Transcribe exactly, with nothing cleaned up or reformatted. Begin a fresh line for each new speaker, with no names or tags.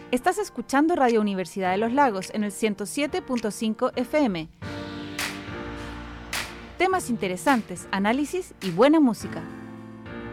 Estás escuchando Radio Universidad de los Lagos en el ciento siete punto cinco F M. Temas interesantes, análisis y buena música.